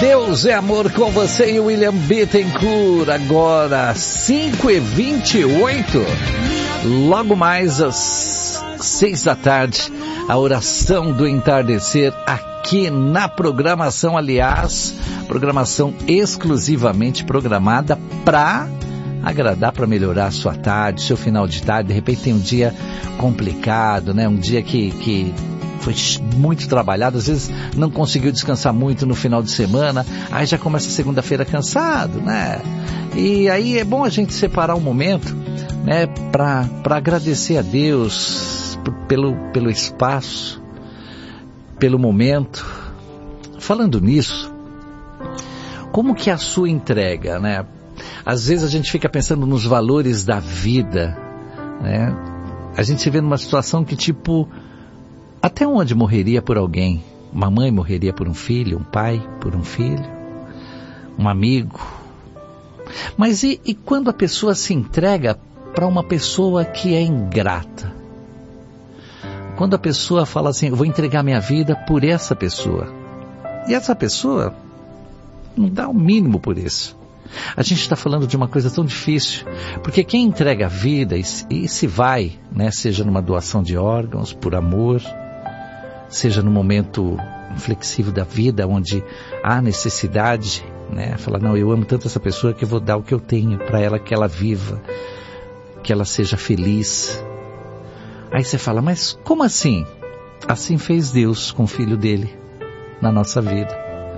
Deus é amor com você e William Bittencourt. Agora 5h28. Logo mais às 6 da tarde, a oração do entardecer aqui na programação. Aliás, programação exclusivamente programada para agradar, para melhorar a sua tarde, seu final de tarde. De repente tem um dia complicado, né? Um dia que foi muito trabalhado, às vezes não conseguiu descansar muito no final de semana, aí já começa a segunda-feira cansado, né? E aí é bom a gente separar um momento, né, para agradecer a Deus pelo espaço, pelo momento. Falando nisso, como que é a sua entrega, né? Às vezes a gente fica pensando nos valores da vida, né? A gente se vê numa situação que tipo, até onde morreria por alguém? Uma mãe morreria por um filho, um pai por um filho, um amigo. Mas e quando a pessoa se entrega para uma pessoa que é ingrata? Quando a pessoa fala assim, eu vou entregar minha vida por essa pessoa. E essa pessoa não dá o mínimo por isso. A gente está falando de uma coisa tão difícil, porque quem entrega a vida e se vai, né, seja numa doação de órgãos, por amor, seja no momento flexível da vida, onde há necessidade, né? Falar, não, eu amo tanto essa pessoa que eu vou dar o que eu tenho para ela, que ela viva, que ela seja feliz. Aí você fala, mas como assim? Assim fez Deus com o Filho dele na nossa vida.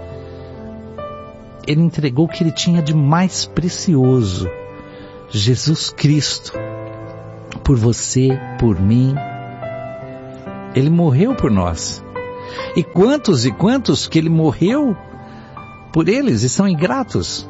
Ele entregou o que ele tinha de mais precioso, Jesus Cristo, por você, por mim. Ele morreu por nós. E quantos que ele morreu por eles e são ingratos?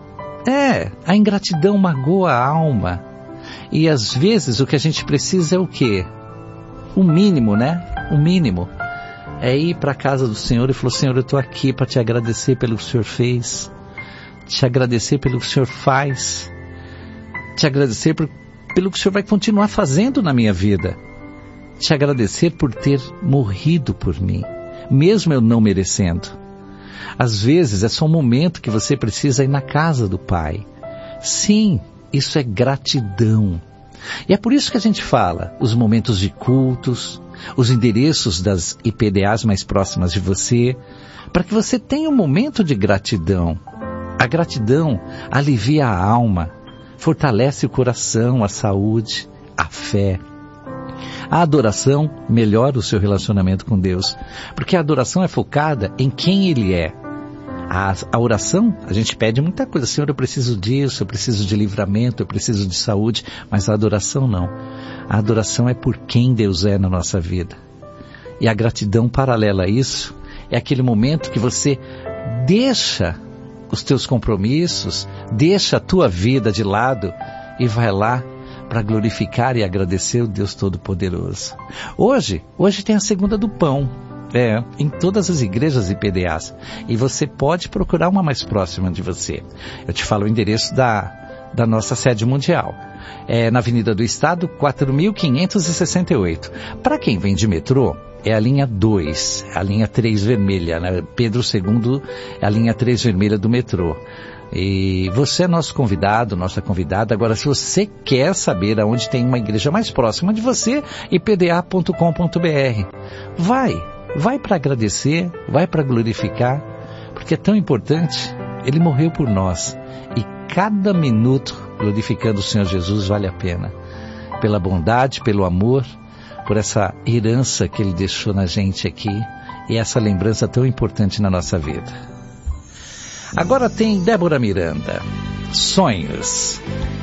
A ingratidão magoa a alma. E às vezes o que a gente precisa é o quê? O mínimo, né? O mínimo. É ir para a casa do Senhor e falar, Senhor, eu estou aqui para te agradecer pelo que o Senhor fez. Te agradecer pelo que o Senhor faz. Te agradecer pelo que o Senhor vai continuar fazendo na minha vida. Te agradecer por ter morrido por mim, mesmo eu não merecendo. Às vezes é só um momento que você precisa ir na casa do Pai. Sim, isso é gratidão. E é por isso que a gente fala, os momentos de cultos, os endereços das IPDAs mais próximas de você, para que você tenha um momento de gratidão. A gratidão alivia a alma, fortalece o coração, a saúde, a fé. A adoração melhora o seu relacionamento com Deus, porque a adoração é focada em quem Ele é. A oração, a gente pede muita coisa. Senhor, eu preciso disso, eu preciso de livramento, eu preciso de saúde, mas a adoração não. A adoração é por quem Deus é na nossa vida. E a gratidão paralela a isso é aquele momento que você deixa os teus compromissos, deixa a tua vida de lado e vai lá para glorificar e agradecer o Deus Todo-Poderoso. Hoje tem a segunda do pão, em todas as igrejas e PDAs, e você pode procurar uma mais próxima de você. Eu te falo o endereço da nossa sede mundial. É na Avenida do Estado, 4.568. Para quem vem de metrô, é a linha 2, a linha 3 vermelha, né? Pedro II é a linha 3 vermelha do metrô. E você é nosso convidado, nossa convidada. Agora, se você quer saber aonde tem uma igreja mais próxima de você, ipda.com.br. Vai para agradecer, vai para glorificar, porque é tão importante. Ele morreu por nós. E cada minuto glorificando o Senhor Jesus vale a pena. Pela bondade, pelo amor, por essa herança que Ele deixou na gente aqui. E essa lembrança tão importante na nossa vida. Agora tem Débora Miranda, Sonhos.